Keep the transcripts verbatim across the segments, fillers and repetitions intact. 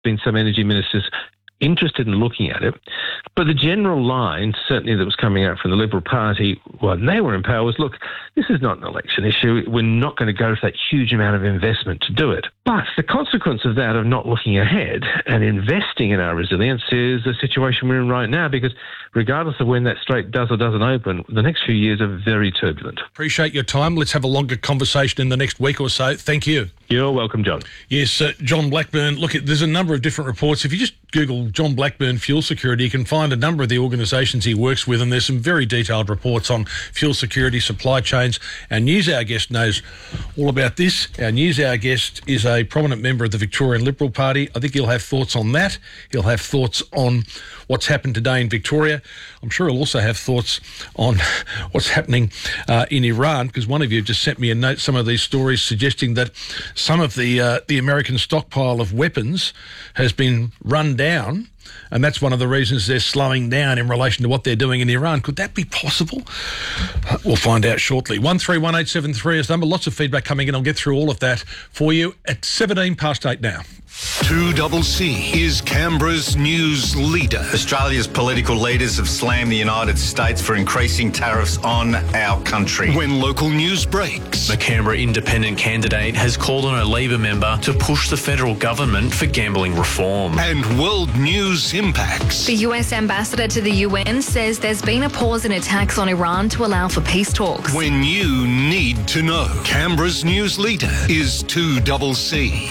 been some energy ministers interested in looking at it. But the general line, certainly that was coming out from the Liberal Party when they were in power, was, look, this is not an election issue. We're not going to go for that huge amount of investment to do it. But the consequence of that, of not looking ahead and investing in our resilience, is the situation we're in right now, because regardless of when that strait does or doesn't open, the next few years are very turbulent. Appreciate your time. Let's have a longer conversation in the next week or so. Thank you. You're welcome, John. Yes, uh, John Blackburn. Look, there's a number of different reports. If you just Google John Blackburn fuel security, you can find a number of the organisations he works with, and there's some very detailed reports on fuel security, supply chains. Our NewsHour guest knows all about this. Our NewsHour guest is a prominent member of the Victorian Liberal Party. I think he'll have thoughts on that. He'll have thoughts on what's happened today in Victoria. I'm sure he'll also have thoughts on what's happening uh, in Iran, because one of you just sent me a note, some of these stories suggesting that some of the uh, the American stockpile of weapons has been run down, and that's one of the reasons they're slowing down in relation to what they're doing in Iran. Could that be possible? Uh, we'll find out shortly. one three one eight seven three is the number. Lots of feedback coming in. I'll get through all of that for you at seventeen past eight now. two C C is Canberra's news leader. Australia's political leaders have slammed the United States for increasing tariffs on our country. When local news breaks, the Canberra independent candidate has called on a Labor member to push the federal government for gambling reform. And world news impacts. The U S ambassador to the U N says there's been a pause in attacks on Iran to allow for peace talks. When you need to know, Canberra's news leader is two C C.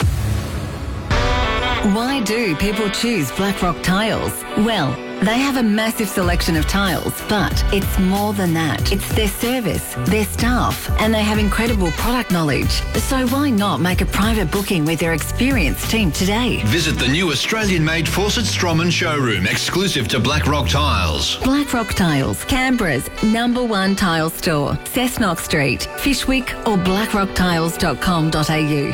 Why do people choose Blackrock Tiles? Well, they have a massive selection of tiles, but it's more than that. It's their service, their staff, and they have incredible product knowledge. So why not make a private booking with their experienced team today? Visit the new Australian-made Fawcett Stroman showroom, exclusive to Blackrock Tiles. Blackrock Tiles, Canberra's number one tile store. Cessnock Street, Fishwick, or blackrock tiles dot com dot a u.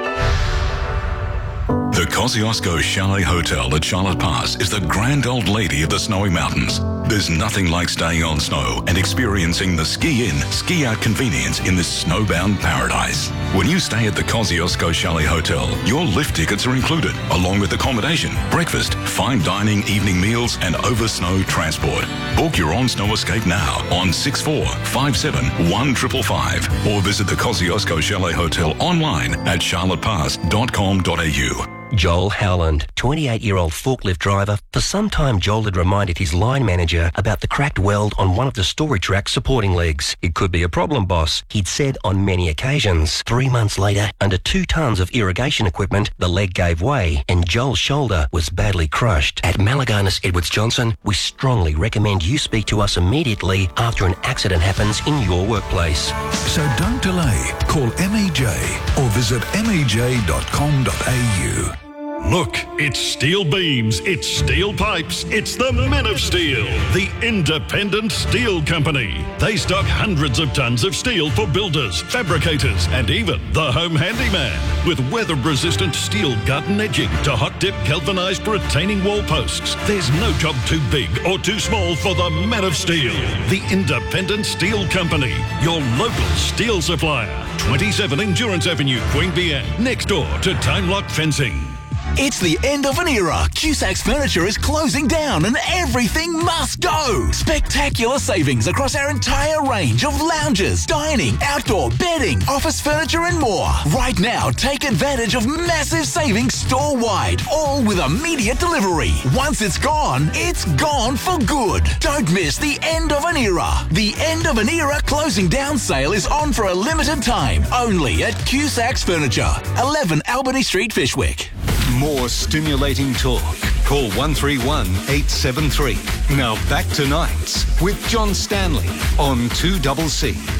The Kosciuszko Chalet Hotel at Charlotte Pass is the grand old lady of the snowy mountains. There's nothing like staying on snow and experiencing the ski-in, ski-out convenience in this snowbound paradise. When you stay at the Kosciuszko Chalet Hotel, your lift tickets are included, along with accommodation, breakfast, fine dining, evening meals, and over-snow transport. Book your on-snow escape now on six four five seven one five five five or visit the Kosciuszko Chalet Hotel online at charlotte pass dot com dot a u. Joel Howland, twenty-eight-year-old forklift driver. For some time, Joel had reminded his line manager about the cracked weld on one of the storage rack's supporting legs. It could be a problem, boss, he'd said on many occasions. Three months later, under two tons of irrigation equipment, the leg gave way and Joel's shoulder was badly crushed. At Malaganis Edwards Johnson, we strongly recommend you speak to us immediately after an accident happens in your workplace. So don't delay. Call M E J or visit m e j dot com dot a u. Look, it's steel beams, it's steel pipes, it's the Men of Steel, the independent steel company. They stock hundreds of tons of steel for builders, fabricators, and even the home handyman. With weather-resistant steel garden edging to hot-dip galvanized retaining wall posts, there's no job too big or too small for the Men of Steel, the independent steel company, your local steel supplier. twenty-seven Endurance Avenue, Queanbeyan, next door to Time Lock Fencing. It's the end of an era. Cusac's Furniture is closing down and everything must go. Spectacular savings across our entire range of lounges, dining, outdoor, bedding, office furniture and more. Right now, take advantage of massive savings store-wide, all with immediate delivery. Once it's gone, it's gone for good. Don't miss the end of an era. The end of an era closing down sale is on for a limited time, only at Cusac's Furniture, eleven Albany Street, Fishwick. More stimulating talk. Call one three one eight seven three. Now back to Nights with John Stanley on two C C.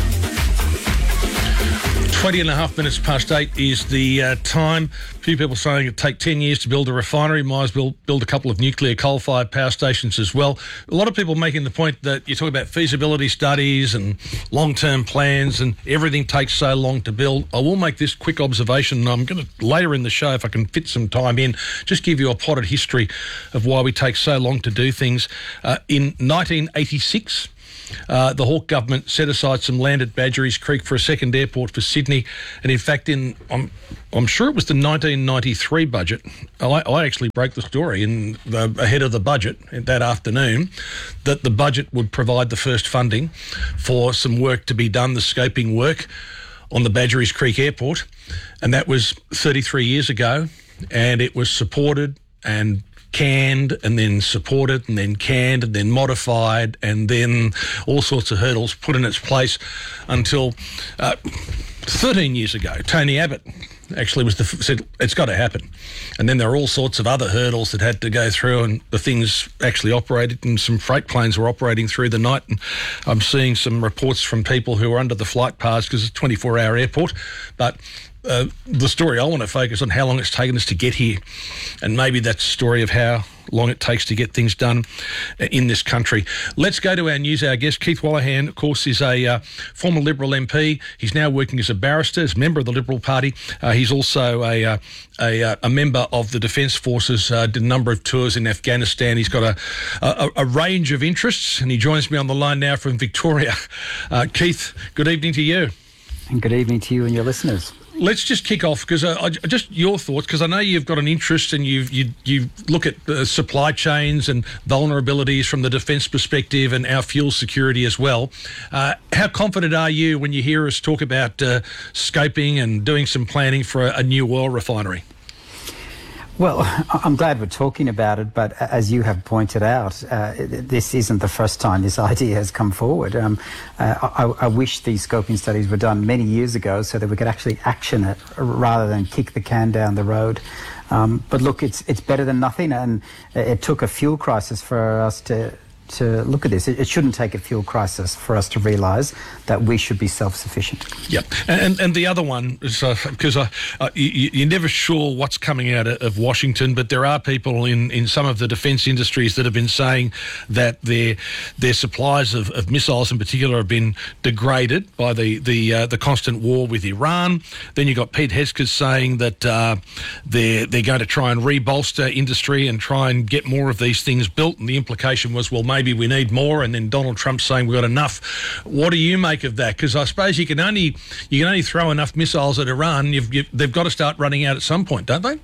twenty and a half minutes past eight is the uh, time. A few people saying it'd take ten years to build a refinery. Might as well build a couple of nuclear coal-fired power stations as well. A lot of people making the point that you talk about feasibility studies and long-term plans and everything takes so long to build. I will make this quick observation. I'm going to, later in the show, if I can fit some time in, just give you a potted history of why we take so long to do things. Uh, in nineteen eighty-six... uh, the Hawke government set aside some land at Badgerys Creek for a second airport for Sydney. And in fact, in I'm, I'm sure it was the nineteen ninety-three budget, I, I actually broke the story in the, ahead of the budget that afternoon, that the budget would provide the first funding for some work to be done, the scoping work on the Badgerys Creek Airport. And that was thirty-three years ago. And it was supported and canned and then supported and then canned and then modified and then all sorts of hurdles put in its place until uh, thirteen years ago, Tony Abbott actually was the, said it's got to happen. And then there are all sorts of other hurdles that had to go through, and the things actually operated, and some freight planes were operating through the night. And I'm seeing some reports from people who are under the flight paths because it's a twenty-four hour airport. But Uh, the story I want to focus on how long it's taken us to get here, and maybe that's a story of how long it takes to get things done in this country. Let's go to our news. Our guest, Keith Wolahan, of course, is a uh, former Liberal M P. He's now working as a barrister, as a member of the Liberal Party. Uh, he's also a, uh, a a member of the Defence Forces, uh, did a number of tours in Afghanistan. He's got a, a, a range of interests, and he joins me on the line now from Victoria. Uh, Keith, good evening to you. And good evening to you and your listeners. Let's just kick off, because uh, just your thoughts, because I know you've got an interest and you you you look at uh, supply chains and vulnerabilities from the defence perspective and our fuel security as well. Uh, how confident are you when you hear us talk about uh, scoping and doing some planning for a, a new oil refinery? Well, I'm glad we're talking about it, but as you have pointed out, uh, this isn't the first time this idea has come forward. Um, uh, I, I wish these scoping studies were done many years ago so that we could actually action it rather than kick the can down the road. Um, but look, it's it's better than nothing, and it took a fuel crisis for us to to look at this. It, it shouldn't take a fuel crisis for us to realise that we should be self-sufficient. Yep. And and the other one is, because uh, uh, you, you're never sure what's coming out of Washington, but there are people in, in some of the defence industries that have been saying that their their supplies of, of missiles in particular have been degraded by the the uh, the constant war with Iran. Then you've got Pete Hegseth saying that uh, they're, they're going to try and re-bolster industry and try and get more of these things built, and the implication was, well, maybe Maybe we need more, and then Donald Trump saying we've got enough. What do you make of that? Because I suppose you can only you can only throw enough missiles at Iran. You've, you've, they've got to start running out at some point, don't they?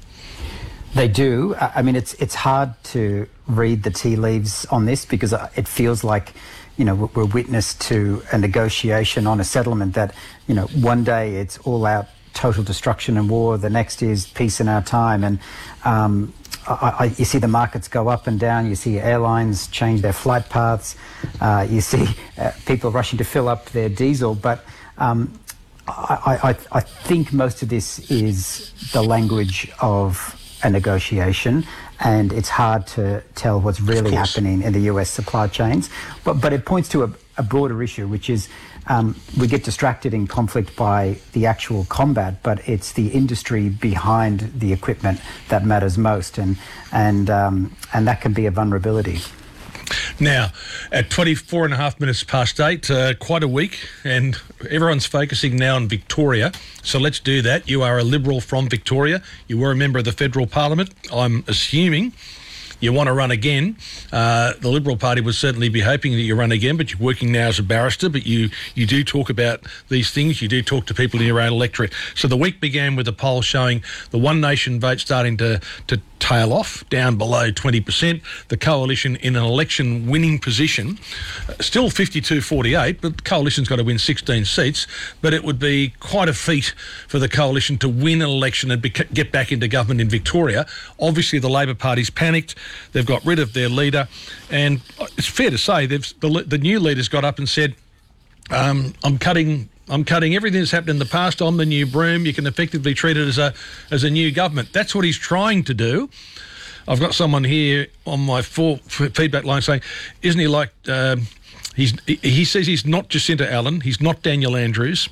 They do. I mean, it's it's hard to read the tea leaves on this, because it feels like, you know, we're witness to a negotiation on a settlement that, you know, one day it's all out total destruction and war, the next is peace in our time, and um, I, I, you see the markets go up and down, you see airlines change their flight paths, uh, you see uh, people rushing to fill up their diesel, but um, I, I, I think most of this is the language of a negotiation, and it's hard to tell what's really happening in the U S supply chains. But, but it points to a, a broader issue, which is um, we get distracted in conflict by the actual combat, but it's the industry behind the equipment that matters most, and and um, and that can be a vulnerability. Now, at twenty-four and a half minutes past eight, uh, quite a week, and everyone's focusing now on Victoria. So let's do that. You are a Liberal from Victoria. You were a member of the Federal Parliament. I'm assuming you want to run again. Uh, the Liberal Party would certainly be hoping that you run again, but you're working now as a barrister, but you, you do talk about these things. You do talk to people in your own electorate. So the week began with a poll showing the One Nation vote starting to, to tail off, down below twenty percent. The Coalition in an election winning position, still fifty-two forty-eight, but the Coalition's got to win sixteen seats. But it would be quite a feat for the Coalition to win an election and be, get back into government in Victoria. Obviously, the Labor Party's panicked. They've got rid of their leader, and it's fair to say they've the, the new leader's got up and said, um, I'm cutting I'm cutting everything that's happened in the past. I'm the new broom. You can effectively treat it as a as a new government. That's what he's trying to do. I've got someone here on my full feedback line saying, isn't he like, um, he's, he says he's not Jacinta Allen, he's not Daniel Andrews.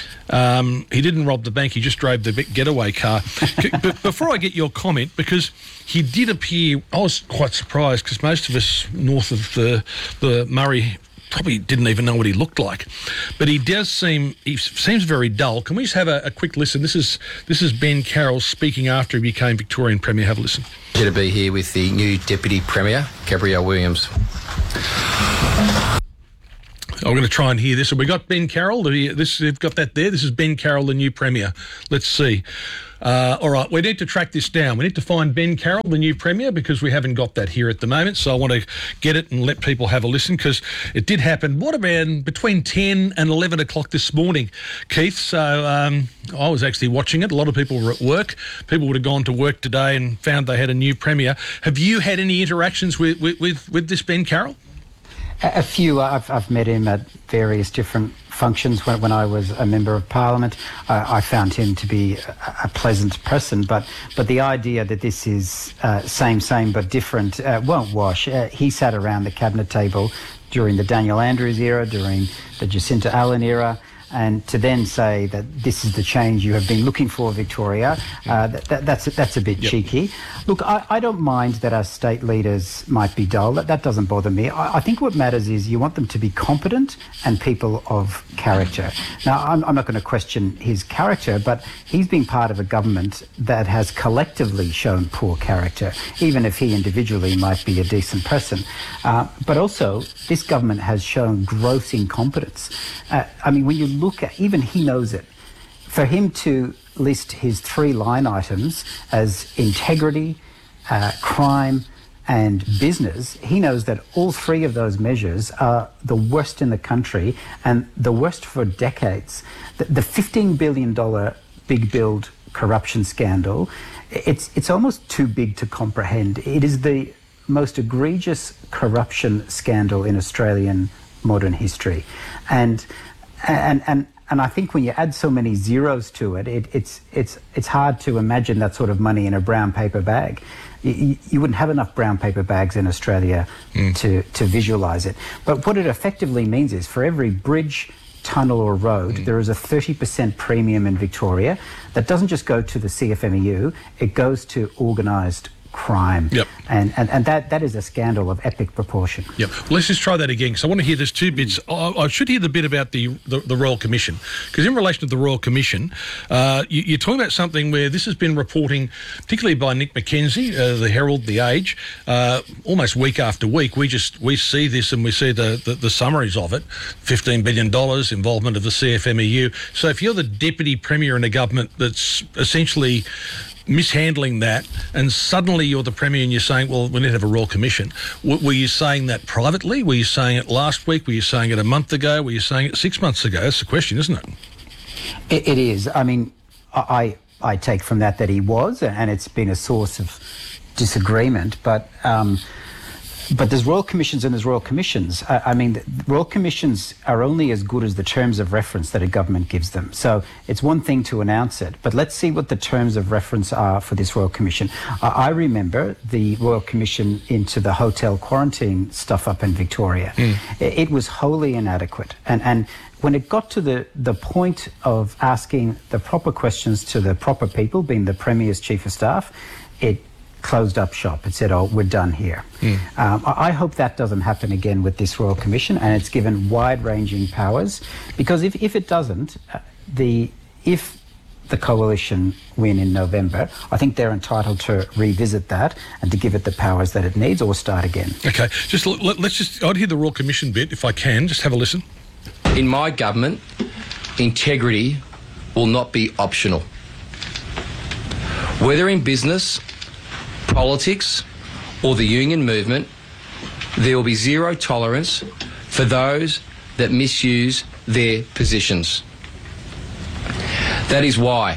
Um, he didn't rob the bank, he just drove the getaway car. But before I get your comment, because he did appear, I was quite surprised, because most of us north of the, the Murray probably didn't even know what he looked like. But he does seem, he seems very dull. Can we just have a, a quick listen? This is this is Ben Carroll speaking after he became Victorian Premier. Have a listen. Pleasure to be here with the new Deputy Premier, Gabrielle Williams. I'm going to try and hear this. Have we got Ben Carroll? This, they've got that there. This is Ben Carroll, the new Premier. Let's see. Uh, all right, we need to track this down. We need to find Ben Carroll, the new Premier, because we haven't got that here at the moment. So I want to get it and let people have a listen, because it did happen, what, about between ten and eleven o'clock this morning, Keith. So um, I was actually watching it. A lot of people were at work. People would have gone to work today and found they had a new Premier. Have you had any interactions with, with, with, with this Ben Carroll? A few. I've, I've met him at various different functions when, when I was a Member of Parliament. Uh, I found him to be a, a pleasant person, but but the idea that this is uh, same, same but different uh, won't wash. Uh, he sat around the cabinet table during the Daniel Andrews era, during the Jacinta Allen era, and to then say that this is the change you have been looking for, Victoria, uh, that, that, that's, that's a bit yep. cheeky. Look, I, I don't mind that our state leaders might be dull. That, that doesn't bother me. I, I think what matters is you want them to be competent and people of character. Now, I'm, I'm not going to question his character, but he's been part of a government that has collectively shown poor character, even if he individually might be a decent person. Uh, but also, this government has shown gross incompetence. Uh, I mean, when you look at, even he knows it, for him to list his three line items as integrity, uh, crime and business, he knows that all three of those measures are the worst in the country and the worst for decades. The, the fifteen billion dollars big build corruption scandal, it's, it's almost too big to comprehend. It is the most egregious corruption scandal in Australian modern history. And And, and and I think when you add so many zeros to it, it it's it's it's hard to imagine that sort of money in a brown paper bag. You, you wouldn't have enough brown paper bags in Australia mm. to, to visualise it. But what it effectively means is for every bridge, tunnel or road, mm. there is a thirty percent premium in Victoria that doesn't just go to the C F M E U, it goes to organised crime. Yep. And, and and that that is a scandal of epic proportion. Yep. Well, let's just try that again, because I want to hear there's two bits. I, I should hear the bit about the, the, the Royal Commission, because in relation to the Royal Commission, uh, you, you're talking about something where this has been reporting, particularly by Nick McKenzie, uh, the Herald, The Age, uh, almost week after week. We just we see this and we see the, the, the summaries of it. fifteen billion dollars, involvement of the C F M E U. So if you're the Deputy Premier in a government that's essentially mishandling that, and suddenly you're the Premier and you're saying, well, we need to have a Royal Commission. W- were you saying that privately? Were you saying it last week? Were you saying it a month ago? Were you saying it six months ago? That's the question, isn't it? It, it is. I mean, I I take from that that he was, and it's been a source of disagreement, but um, but there's Royal Commissions and there's Royal Commissions. I, I mean, the Royal Commissions are only as good as the terms of reference that a government gives them. So it's one thing to announce it, but let's see what the terms of reference are for this Royal Commission. I, I remember the Royal Commission into the hotel quarantine stuff up in Victoria. Mm. It, it was wholly inadequate. And, and when it got to the, the point of asking the proper questions to the proper people, being the Premier's Chief of Staff, it closed up shop. It said, oh, we're done here. Mm. Um, I, I hope that doesn't happen again with this Royal Commission, and it's given wide-ranging powers, because if, if it doesn't, uh, the if the Coalition win in November, I think they're entitled to revisit that and to give it the powers that it needs or start again. Okay, just let, let's just, I'd hear the Royal Commission bit, if I can, just have a listen. In my government, integrity will not be optional. Whether in business, politics or the union movement, there will be zero tolerance for those that misuse their positions. That is why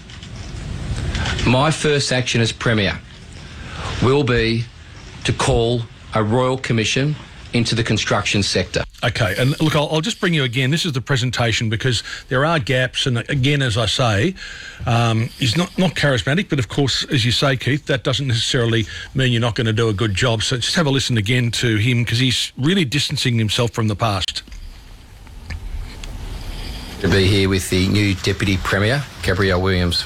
my first action as Premier will be to call a Royal Commission into the construction sector. Okay, and look, I'll, I'll just bring you again. This is the presentation, because there are gaps, and again, as I say, um, he's not, not charismatic, but of course, as you say, Keith, that doesn't necessarily mean you're not going to do a good job. So just have a listen again to him, because he's really distancing himself from the past. To be here with the new Deputy Premier, Gabrielle Williams.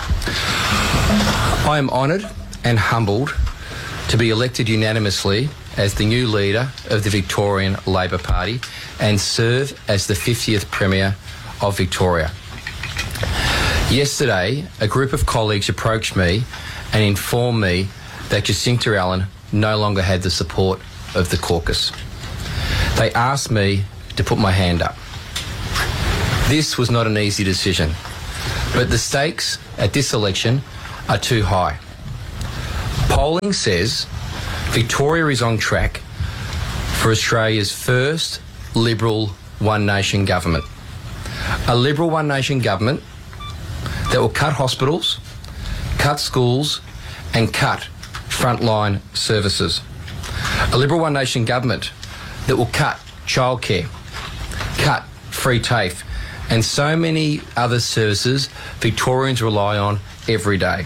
I am honoured and humbled to be elected unanimously as the new leader of the Victorian Labor Party and serve as the fiftieth Premier of Victoria. Yesterday, a group of colleagues approached me and informed me that Jacinta Allen no longer had the support of the caucus. They asked me to put my hand up. This was not an easy decision, but the stakes at this election are too high. Polling says Victoria is on track for Australia's first Liberal One Nation government. A Liberal One Nation government that will cut hospitals, cut schools and cut frontline services. A Liberal One Nation government that will cut childcare, cut free TAFE and so many other services Victorians rely on every day.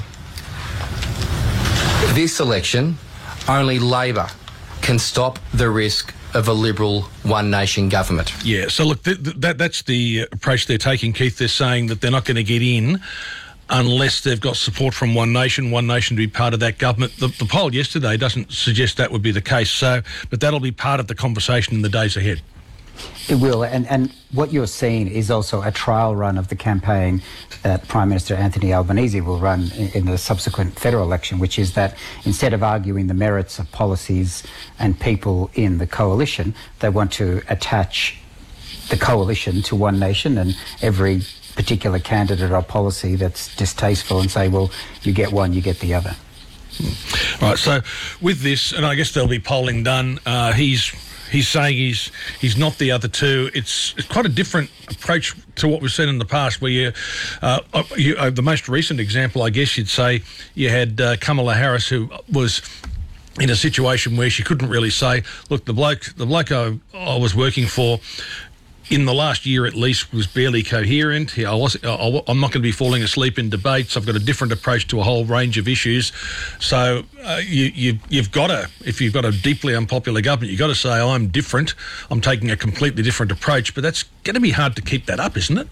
This election, only Labor can stop the risk of a Liberal One Nation government. Yeah, so look, th- th- that that's the approach they're taking, Keith. They're saying that they're not going to get in unless they've got support from One Nation, One Nation to be part of that government. The, the poll yesterday doesn't suggest that would be the case, so but that'll be part of the conversation in the days ahead. It will, and, and what you're seeing is also a trial run of the campaign that Prime Minister Anthony Albanese will run in, in the subsequent federal election, which is that instead of arguing the merits of policies and people in the coalition, they want to attach the coalition to One Nation and every particular candidate or policy that's distasteful and say, well, you get one, you get the other. All right, so with this, and I guess there'll be polling done, uh, he's he's saying he's he's not the other two. It's, it's quite a different approach to what we've seen in the past, where you, uh, you uh, the most recent example, I guess you'd say, you had uh, Kamala Harris, who was in a situation where she couldn't really say, look, the bloke, the bloke I, I was working for, in the last year at least, was barely coherent. I was, I'm not going to be falling asleep in debates. I've got a different approach to a whole range of issues. So uh, you, you, you've got to, if you've got a deeply unpopular government, you've got to say, I'm different. I'm taking a completely different approach. But that's going to be hard to keep that up, isn't it?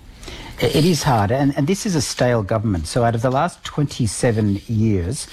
It is hard. And, and this is a stale government. So out of the last twenty-seven years,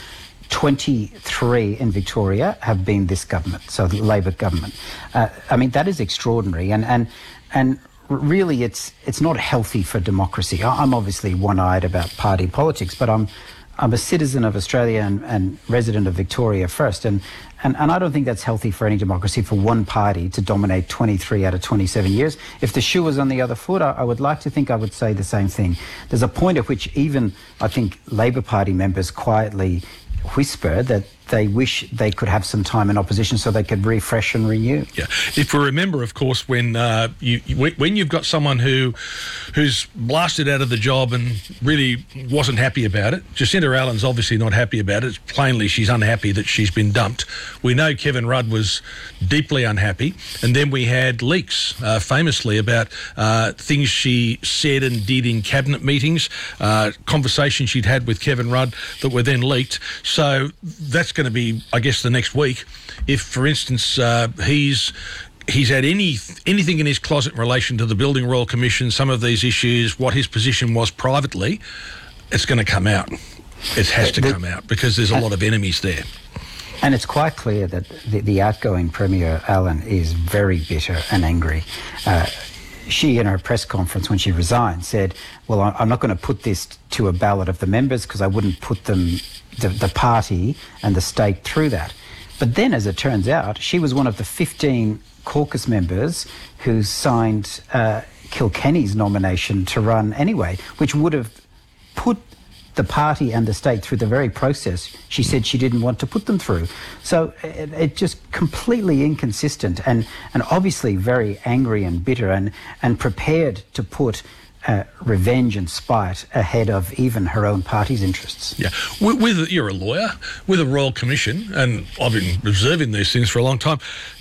twenty-three in Victoria have been this government, so the Labor government. Uh, I mean, that is extraordinary, and and and really, it's it's not healthy for democracy. I'm obviously one-eyed about party politics, but I'm I'm a citizen of Australia and, and resident of Victoria first, and, and and I don't think that's healthy for any democracy for one party to dominate twenty-three out of twenty-seven years. If the shoe was on the other foot, I, I would like to think I would say the same thing. There's a point at which even I think Labor Party members quietly whisper that they wish they could have some time in opposition so they could refresh and renew. Yeah, if we remember, of course, when uh, you, you when you've got someone who who's blasted out of the job and really wasn't happy about it, Jacinta Allen's obviously not happy about it. Plainly, she's unhappy that she's been dumped. We know Kevin Rudd was deeply unhappy, and then we had leaks, uh, famously, about uh, things she said and did in cabinet meetings, uh, conversations she'd had with Kevin Rudd that were then leaked. So that's going to be, I guess, the next week. If, for instance, uh, he's he's had any anything in his closet in relation to the Building Royal Commission, some of these issues, what his position was privately, it's going to come out. It has to come out because there's a lot of enemies there. And it's quite clear that the, the outgoing Premier Allen is very bitter and angry. Uh, she, in her press conference when she resigned, said, well, I'm not going to put this to a ballot of the members because I wouldn't put them, the, the party and the state through that. But then, as it turns out, she was one of the fifteen caucus members who signed uh, Kilkenny's nomination to run anyway, which would have put the party and the state through the very process she said she didn't want to put them through. So it, it just completely inconsistent and, and obviously very angry and bitter and, and prepared to put uh, revenge and spite ahead of even her own party's interests. Yeah, with, with you're a lawyer, with a Royal Commission, and I've been observing these things for a long time,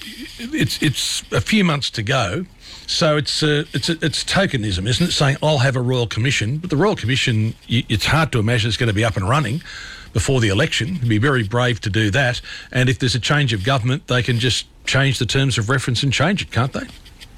it's, it's a few months to go. So it's uh, it's it's tokenism, isn't it? Saying I'll have a Royal Commission, but the Royal Commission, it's hard to imagine it's going to be up and running before the election. It'd be very brave to do that. And if there's a change of government, they can just change the terms of reference and change it, can't they?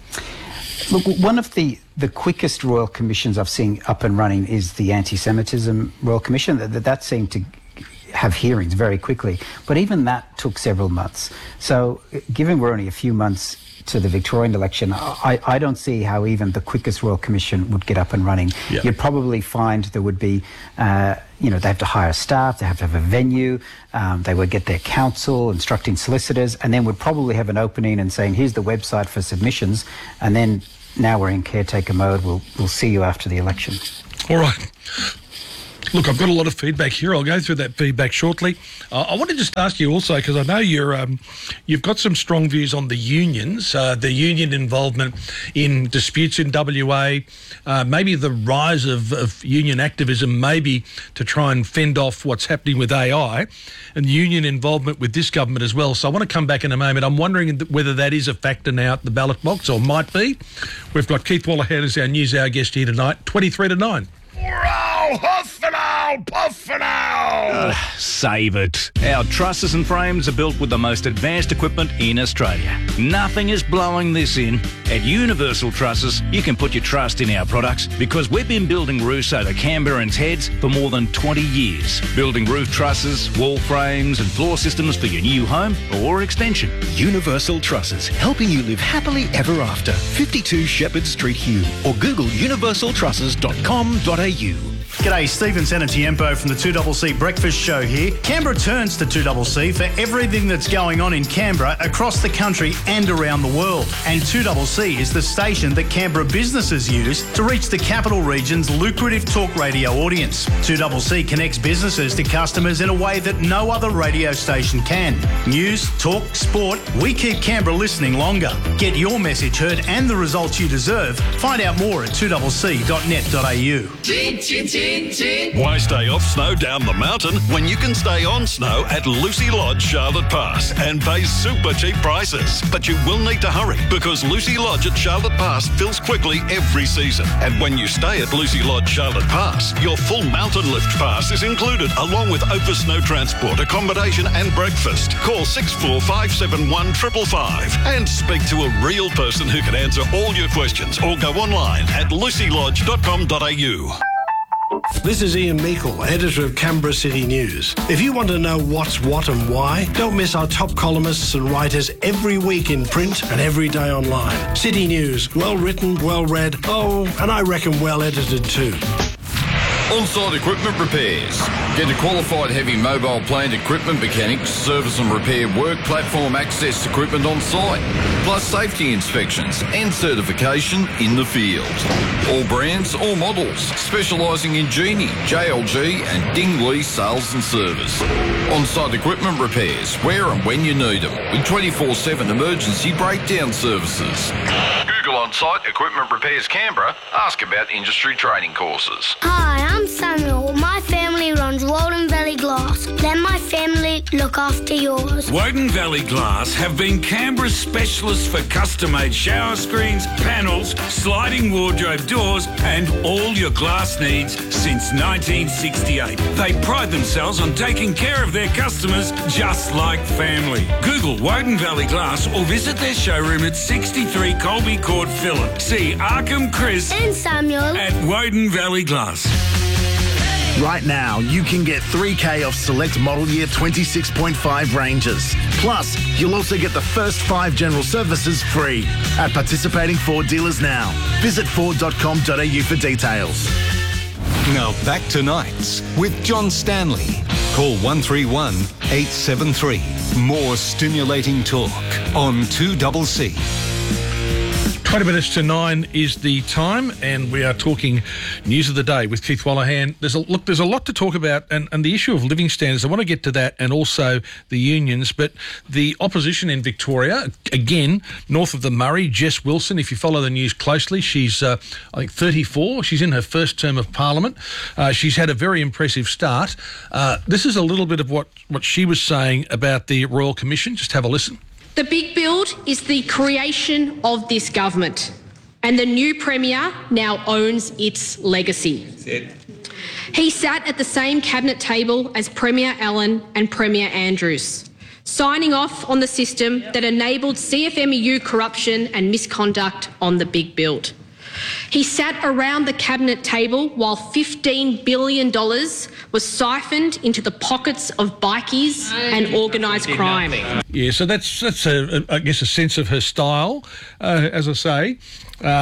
Look, one of the, the quickest Royal Commissions I've seen up and running is the Anti-Semitism Royal Commission. That, that seemed to have hearings very quickly, but even that took several months. So given we're only a few months to the Victorian election, I, I don't see how even the quickest Royal Commission would get up and running. Yeah. You'd probably find there would be, uh, you know, they have to hire staff, they have to have a venue, um, they would get their counsel, instructing solicitors, and then would probably have an opening and saying, here's the website for submissions, and then now we're in caretaker mode, we'll, we'll see you after the election. All right. Look, I've got a lot of feedback here. I'll go through that feedback shortly. Uh, I want to just ask you also, because I know you're, um, you've got some strong views on the unions, uh, the union involvement in disputes in W A, uh, maybe the rise of, of union activism, maybe to try and fend off what's happening with A I, and union involvement with this government as well. So I want to come back in a moment. I'm wondering whether that is a factor now at the ballot box, or might be. We've got Keith Wallahan as our News Hour guest here tonight, twenty-three to nine. Hurrah! Huff and owl! Puff and owl! Uh, save it. Our trusses and frames are built with the most advanced equipment in Australia. Nothing is blowing this in. At Universal Trusses, you can put your trust in our products because we've been building roofs over Canberra and Heads for more than twenty years. Building roof trusses, wall frames and floor systems for your new home or extension. Universal Trusses, helping you live happily ever after. fifty-two Shepherd Street, Hugh, or Google universal trusses dot com dot a u. G'day, Stephen Senatiempo from the two C C Breakfast Show here. Canberra turns to two C C for everything that's going on in Canberra, across the country and around the world. And two C C is the station that Canberra businesses use to reach the capital region's lucrative talk radio audience. two C C connects businesses to customers in a way that no other radio station can. News, talk, sport, we keep Canberra listening longer. Get your message heard and the results you deserve. Find out more at two c c dot net dot a u. Why stay off snow down the mountain when you can stay on snow at Lucy Lodge, Charlotte Pass, and pay super cheap prices? But you will need to hurry because Lucy Lodge at Charlotte Pass fills quickly every season. And when you stay at Lucy Lodge, Charlotte Pass, your full mountain lift pass is included along with over snow transport, accommodation and breakfast. Call six four five seven one five five five and speak to a real person who can answer all your questions, or go online at lucy lodge dot com dot a u. This is Ian Meikle, editor of Canberra City News. If you want to know what's what and why, don't miss our top columnists and writers every week in print and every day online. City News, well written, well read, oh, and I reckon well edited too. On-site equipment repairs. Get a qualified heavy mobile plant equipment mechanic, service and repair work platform access equipment on site, plus safety inspections and certification in the field. All brands, all models, specialising in Genie, J L G and Dingley sales and service. On-site equipment repairs, where and when you need them, with twenty-four seven emergency breakdown services. Google On-Site Equipment Repairs Canberra. Ask about industry training courses. Hi, I'm Samuel. My family runs Walden Valley Glass. Let my family look after yours. Woden Valley Glass have been Canberra's specialists for custom-made shower screens, panels, sliding wardrobe doors and all your glass needs since nineteen sixty-eight. They pride themselves on taking care of their customers just like family. Google Woden Valley Glass or visit their showroom at sixty-three Colby Court, Phillip. See Arkham, Chris and Samuel at Woden Valley Glass. Right now, you can get three K off select model year twenty-six point five Rangers. Plus, you'll also get the first five general services free at participating Ford dealers now. Visit ford dot com dot a u for details. Now back to Nights with John Stanley. Call one three one, eight seven three. More stimulating talk on two C C. twenty minutes to nine is the time, and we are talking News of the Day with Keith Wallahan. There's a, look, there's a lot to talk about, and, and the issue of living standards. I want to get to that, and also the unions, but the opposition in Victoria, again, north of the Murray, Jess Wilson, if you follow the news closely, she's, uh, I think, thirty-four. She's in her first term of Parliament. Uh, she's had a very impressive start. Uh, this is a little bit of what, what she was saying about the Royal Commission. Just have a listen. The big build is the creation of this government, and the new Premier now owns its legacy. That's it. He sat at the same cabinet table as Premier Allen and Premier Andrews, signing off on the system that enabled C F M E U corruption and misconduct on the big build. He sat around the cabinet table while fifteen billion dollars was siphoned into the pockets of bikies and organised crime. Yeah, so that's, that's a, a, I guess, a sense of her style, uh, as I say. Uh,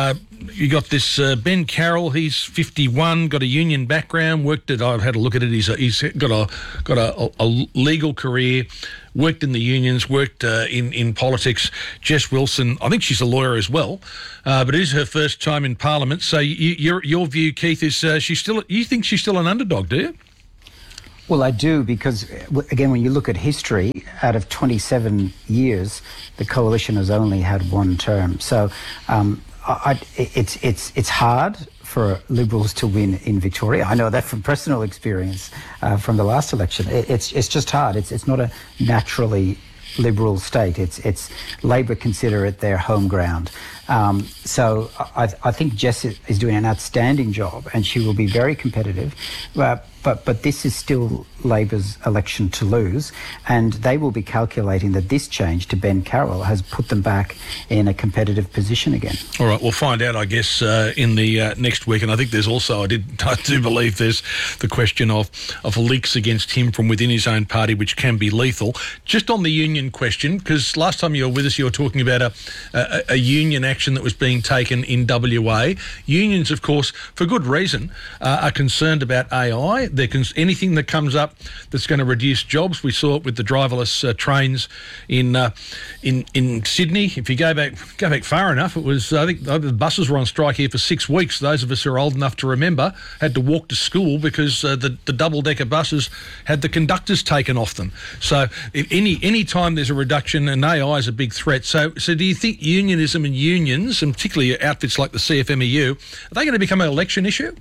you got this uh, Ben Carroll. He's fifty-one, got a union background. Worked at. I've had a look at it. He's a, he's got a got a, a legal career. Worked in the unions. Worked uh, in in politics. Jess Wilson. I think she's a lawyer as well, uh, but it is her first time in Parliament. So you, your your view, Keith, is uh, she's still. You think she's still an underdog, do you? Well, I do, because, again, when you look at history, out of twenty-seven years, the coalition has only had one term. So um, I, it's it's it's hard for Liberals to win in Victoria. I know that from personal experience uh, from the last election. It, it's it's just hard. It's it's not a naturally Liberal state. It's it's Labor consider it their home ground. Um, so I, I think Jess is doing an outstanding job, and she will be very competitive. Uh, but but this is still Labor's election to lose, and they will be calculating that this change to Ben Carroll has put them back in a competitive position again. All right, we'll find out, I guess, uh, in the uh, next week. And I think there's also, I did, I do believe there's the question of of leaks against him from within his own party, which can be lethal. Just on the union question, because last time you were with us, you were talking about a, a, a union action that was being taken in W A. Unions, of course, for good reason, uh, are concerned about A I. They're cons- anything that comes up that's going to reduce jobs. We saw it with the driverless uh, trains in uh, in in Sydney. If you go back go back far enough, it was I think the buses were on strike here for six weeks. Those of us who are old enough to remember had to walk to school because uh, the the double decker buses had the conductors taken off them. So if any any time there's a reduction, and A I is a big threat. So so do you think unionism and unions, and particularly outfits like the C F M E U, are they going to become an election issue?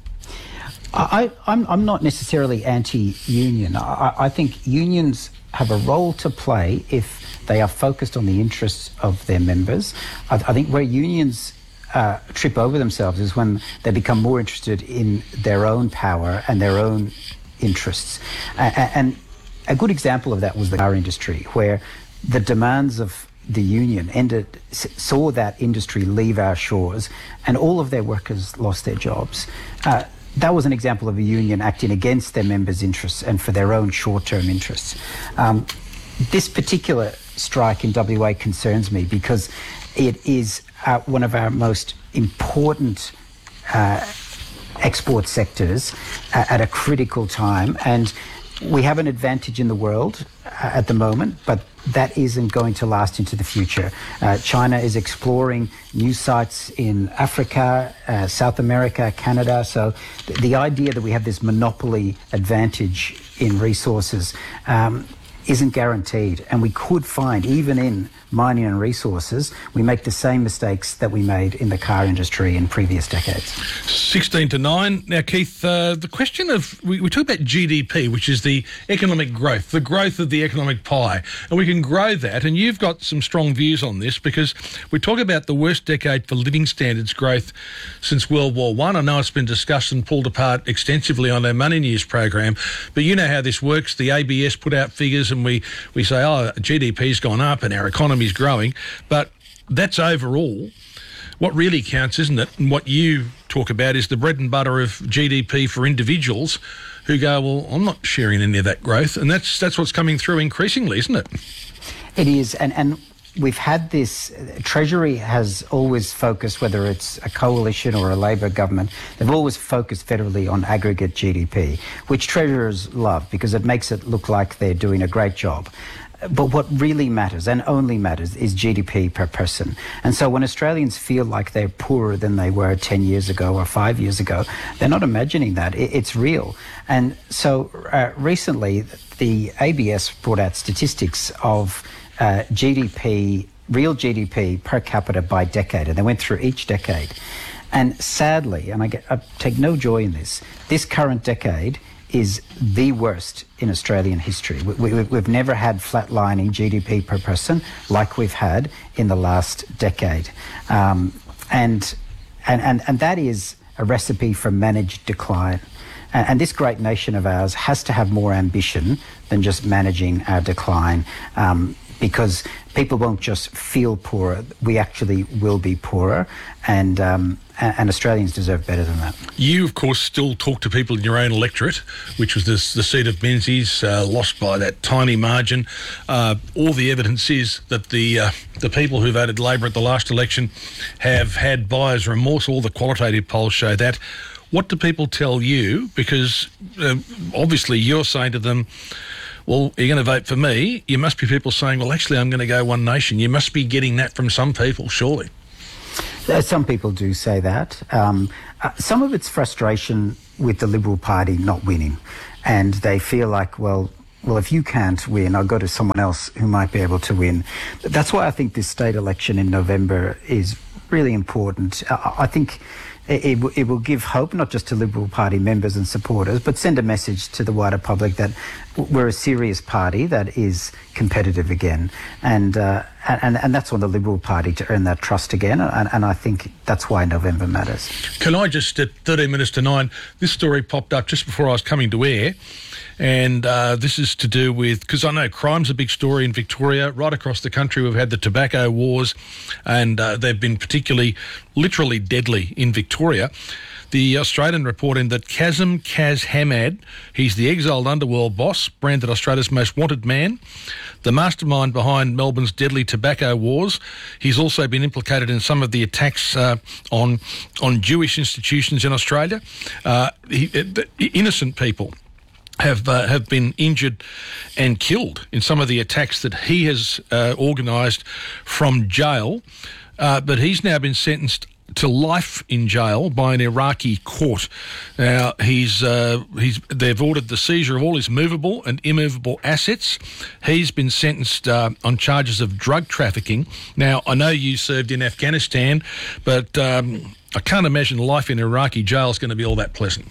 I, I'm, I'm not necessarily anti-union. I, I think unions have a role to play if they are focused on the interests of their members. I, I think where unions uh, trip over themselves is when they become more interested in their own power and their own interests. Uh, and a good example of that was the car industry, where the demands of the union ended, saw that industry leave our shores, and all of their workers lost their jobs. Uh, That was an example of a union acting against their members' interests and for their own short-term interests. Um, this particular strike in W A concerns me because it is uh, one of our most important uh, export sectors uh, at a critical time, and we have an advantage in the world uh, at the moment, but that isn't going to last into the future. Uh, China is exploring new sites in Africa, uh, South America, Canada. So th- the idea that we have this monopoly advantage in resources um, isn't guaranteed. And we could find, even in mining and resources, we make the same mistakes that we made in the car industry in previous decades. sixteen to nine. Now, Keith, uh, the question of, we, we talk about G D P, which is the economic growth, the growth of the economic pie, and we can grow that. And you've got some strong views on this because we talk about the worst decade for living standards growth since World War One. I. I know it's been discussed and pulled apart extensively on our Money News program, but you know how this works. The A B S put out figures and we, we say, oh, G D P's gone up and our economy is growing, but that's overall. What really counts, isn't it? And what you talk about is the bread and butter of G D P for individuals who go, well, I'm not sharing any of that growth, and that's that's what's coming through increasingly, isn't it? It is, and and we've had this. Treasury has always focused, whether it's a coalition or a Labor government, they've always focused federally on aggregate G D P, which treasurers love because it makes it look like they're doing a great job. But what really matters, and only matters, is G D P per person. And so when Australians feel like they're poorer than they were ten years ago or five years ago, they're not imagining that. It's real. And so uh, recently, the A B S brought out statistics of uh, G D P, real G D P per capita by decade, and they went through each decade. And sadly, and I, get, I take no joy in this, this current decade is the worst in Australian history. We, we, we've never had flatlining G D P per person like we've had in the last decade. Um, and, and, and, and that is a recipe for managed decline. And, and this great nation of ours has to have more ambition than just managing our decline. Um, because people won't just feel poorer. We actually will be poorer, and um, and Australians deserve better than that. You, of course, still talk to people in your own electorate, which was this, the seat of Menzies, uh, lost by that tiny margin. Uh, all the evidence is that the uh, the people who voted Labor at the last election have had buyer's remorse. All the qualitative polls show that. What do people tell you? Because uh, obviously you're saying to them, well, you're going to vote for me. You must be people saying, well, actually, I'm going to go One Nation. You must be getting that from some people, surely. Some people do say that. Um, uh, some of it's frustration with the Liberal Party not winning. And they feel like, well, well, if you can't win, I'll go to someone else who might be able to win. That's why I think this state election in November is really important. I, I think it, it, w- it will give hope, not just to Liberal Party members and supporters, but send a message to the wider public that we're a serious party that is competitive again. And uh, and, and that's on the Liberal Party to earn that trust again. And, and I think that's why November matters. Can I just, at thirteen minutes to nine, this story popped up just before I was coming to air. And uh, this is to do with, because I know crime's a big story in Victoria. Right across the country, we've had the tobacco wars, and uh, they've been particularly, literally deadly in Victoria. The Australian reporting that Kazim Kaz Hamad, he's the exiled underworld boss, branded Australia's most wanted man, the mastermind behind Melbourne's deadly tobacco wars. He's also been implicated in some of the attacks uh, on on Jewish institutions in Australia. Uh, he, uh, innocent people have uh, have been injured and killed in some of the attacks that he has uh, organised from jail. Uh, but he's now been sentenced to life in jail by an Iraqi court. Now, he's uh, he's they've ordered the seizure of all his movable and immovable assets. He's been sentenced uh, on charges of drug trafficking. Now, I know you served in Afghanistan, but um, I can't imagine life in Iraqi jail is going to be all that pleasant.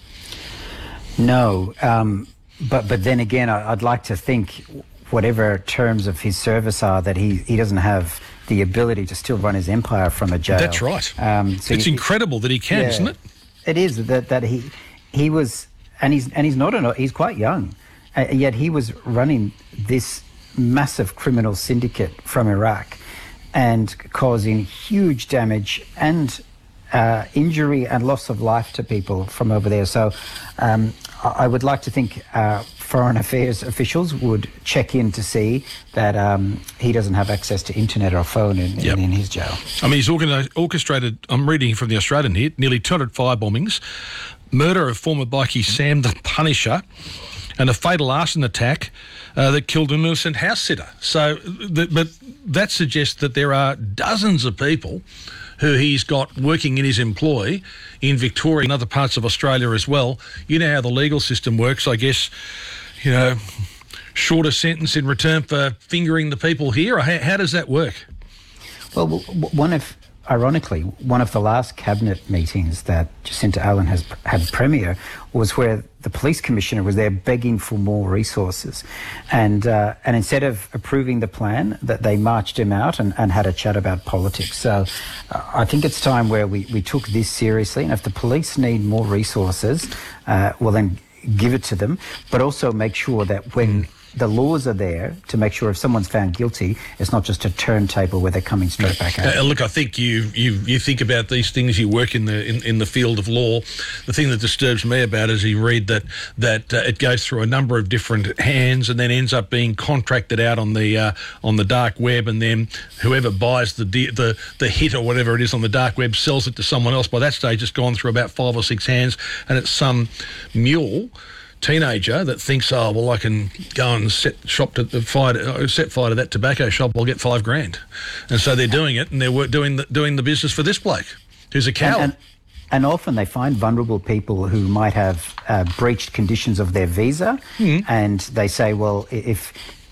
No, um, but but then again, I, I'd like to think, whatever terms of his service are, that he, he doesn't have the ability to still run his empire from a jail. That's right. Um, so it's he, incredible that he can, yeah, isn't it? It is that that he he was, and he's and he's not an, he's quite young, uh, yet he was running this massive criminal syndicate from Iraq, and causing huge damage and uh, injury and loss of life to people from over there. So. Um, I would like to think uh, Foreign Affairs officials would check in to see that um, he doesn't have access to internet or phone in, yep. in, in his jail. I mean, he's orchestrated, I'm reading from the Australian here, nearly two hundred fire bombings, murder of former bikie Sam the Punisher, and a fatal arson attack uh, that killed an innocent house sitter. So, th- but that suggests that there are dozens of people who he's got working in his employ in Victoria and other parts of Australia as well. You know how the legal system works, I guess, you know, shorter sentence in return for fingering the people here. How, how does that work? Well, one of, ironically, one of the last cabinet meetings that Jacinta Allen has had premier was where the police commissioner was there begging for more resources. And uh, and instead of approving the plan, that they marched him out and, and had a chat about politics. So uh, I think it's time where we, we took this seriously. And if the police need more resources, uh, well, then give it to them. But also make sure that when mm. the laws are there to make sure if someone's found guilty, it's not just a turntable where they're coming straight back out. Uh, look, I think you you you think about these things. You work in the in, in the field of law. The thing that disturbs me about it is you read that that uh, it goes through a number of different hands and then ends up being contracted out on the uh, on the dark web, and then whoever buys the the the hit or whatever it is on the dark web sells it to someone else. By that stage, it's gone through about five or six hands, and it's some mule teenager that thinks, oh well, I can go and set shop to the fire, set fire to that tobacco shop. I'll get five grand, and so they're doing it, and they're doing the, doing the business for this bloke who's a coward. And, and, and often they find vulnerable people who might have uh, breached conditions of their visa, mm. and they say, well, if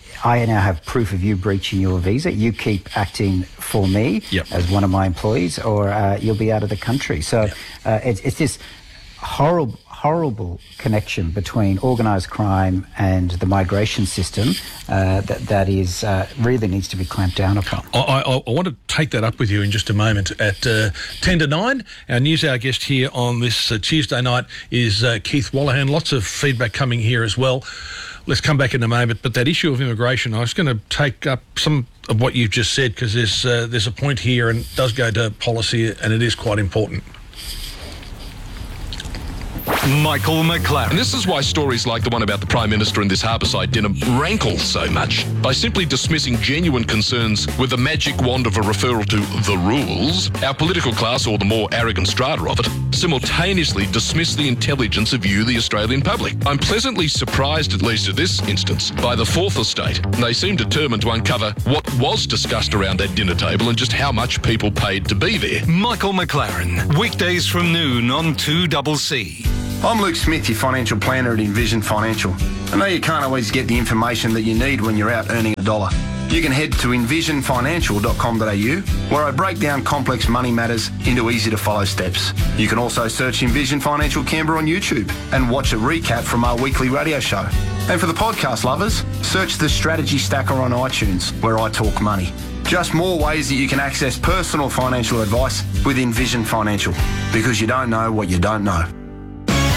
I now have proof of you breaching your visa, you keep acting for me yep. as one of my employees, or uh, you'll be out of the country. So yep. uh, it's, it's this horrible. horrible connection between organised crime and the migration system uh, that that is uh, really needs to be clamped down upon. I, I, I want to take that up with you in just a moment. At uh, ten to nine, our news hour guest here on this uh, Tuesday night is uh, Keith Wallahan. Lots of feedback coming here as well. let's come back in a moment. But that issue of immigration, I was going to take up some of what you've just said, because there's uh, there's a point here, and it does go to policy, and it is quite important. Michael McLaren. And this is why stories like the one about the Prime Minister and this Harbourside dinner rankle so much. By simply dismissing genuine concerns with the magic wand of a referral to the rules, our political class, or the more arrogant strata of it, simultaneously dismiss the intelligence of you, the Australian public. I'm pleasantly surprised, at least in this instance, by the Fourth Estate. They seem determined to uncover what was discussed around that dinner table and just how much people paid to be there. Michael McLaren, weekdays from noon on two C C. I'm Luke Smith, your financial planner at Envision Financial. I know you can't always get the information that you need when you're out earning a dollar. You can head to envision financial dot com dot a u, where I break down complex money matters into easy-to-follow steps. You can also search Envision Financial Canberra on YouTube and watch a recap from our weekly radio show. And for the podcast lovers, search the Strategy Stacker on iTunes, where I talk money. Just more ways that you can access personal financial advice with Envision Financial, because you don't know what you don't know.